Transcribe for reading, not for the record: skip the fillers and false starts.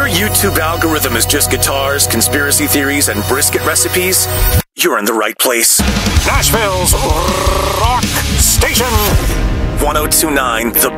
your YouTube algorithm is just guitars, conspiracy theories, and brisket recipes, you're in the right place. Nashville's Rock Station. 1029 The